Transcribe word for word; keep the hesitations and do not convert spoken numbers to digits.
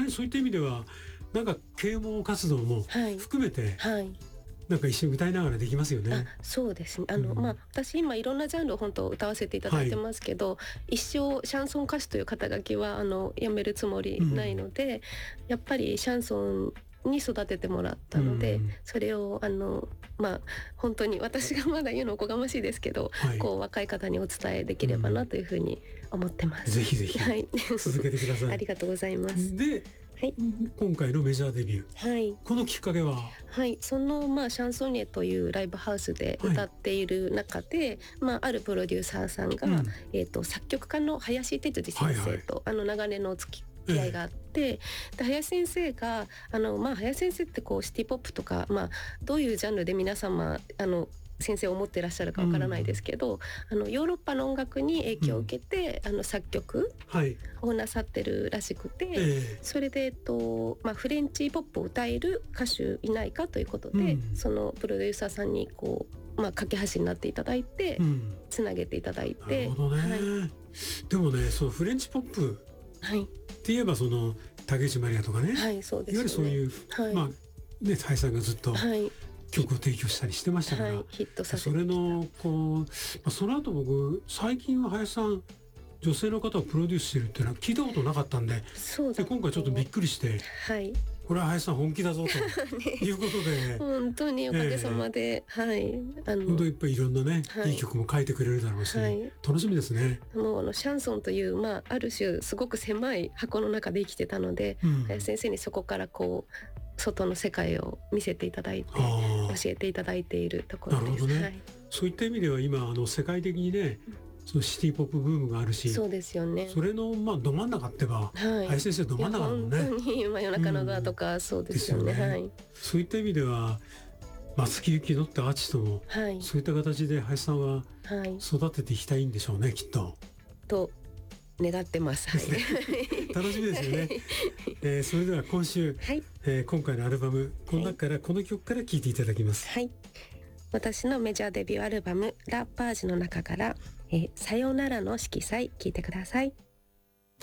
にそういった意味ではなんか啓蒙活動も含めて、はいはい、なんか一緒に歌いながらできますよね。 あ、そうですね。あの、うん、まあ私今いろんなジャンルを本当歌わせていただいてますけど、はい、一生シャンソン歌手という肩書きはあのやめるつもりないので、うん、やっぱりシャンソンに育ててもらったので、うん、それをあのまあ本当に私がまだ言うのおこがましいですけど、はい、こう若い方にお伝えできればなというふうに思ってます。 うん、ぜひぜひ、はい、続けてください。 ありがとうございます。 で、はい、今回のメジャーデビュー、はい、このきっかけは、 はい、その、まあ、シャンソニエというライブハウスで歌っている中で、はい、まあ、あるプロデューサーさんが、うん、えーと、作曲家の林哲司先生と、はいはい、あの長年のお付き気合があって、えー、で林先生があの、まあ、林先生ってこうシティポップとか、まあ、どういうジャンルで皆様あの先生を思ってらっしゃるかわからないですけど、うん、あのヨーロッパの音楽に影響を受けて、うん、あの作曲をなさってるらしくて、はい、それで、えっとまあ、フレンチポップを歌える歌手いないかということで、うん、そのプロデューサーさんにこう、まあ、架け橋になっていただいて、うん、つなげていただいて。 なるほどね、はい、でもね、そのフレンチポップって言えばその竹内まりやとかね、はい、そうですよね、いわゆるそういう、はい、まあね、林さんがずっと、はい、曲を提供したりしてましたから、はい、 ヒットさせてそれのこうその後僕最近は林さん女性の方をプロデュースしてるっていうのは聞いたことなかったんで、そうで今回ちょっとびっくりして、はい、これは林さん本気だぞということで本当におかげさまで、えー、はいあの本当にやっぱりいろんなね、はい、いい曲も書いてくれるだろうし、はい、楽しみですね。 もうあのシャンソンという、まあ、ある種すごく狭い箱の中で生きてたので、うん、林先生にそこからこう外の世界を見せていただいて教えていただいているところです。なるほどね、はい、 そういった意味では今あの世界的にね、そのシティポップブームがあるし、 そうですよね、 それのまあど真ん中ってば、はい、林先生ど真ん中だもんね。 本当に真夜中のドアとか、うん、そうですよね、ですよね、はい、 そういった意味では松木由紀乃ってアーティストも、はい、そういった形で林さんは育てていきたいんでしょうね、きっとと願ってます、はい、 楽しみですよね、えー、それでは今週、はい、えー、今回のアルバムこの中から、はい、この曲から聴いていただきます。 はい、私のメジャーデビューアルバムラ・パージュの中から、えー、さよならの色彩聴いてください。